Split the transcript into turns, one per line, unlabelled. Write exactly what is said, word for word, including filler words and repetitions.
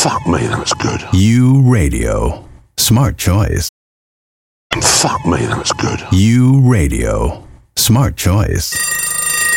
Fuck me, that's good.
U Radio. Smart choice.
Fuck me, that's good.
U Radio. Smart choice.